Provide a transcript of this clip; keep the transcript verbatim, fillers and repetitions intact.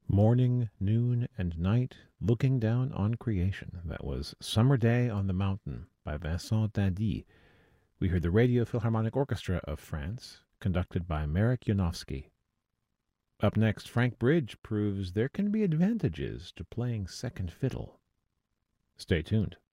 Morning, noon, and night, looking down on creation. That was Summer Day on the Mountain by Vincent Dindy. We heard the Radio Philharmonic Orchestra of France, conducted by Marek Janowski. Up next, Frank Bridge proves there can be advantages to playing second fiddle. Stay tuned.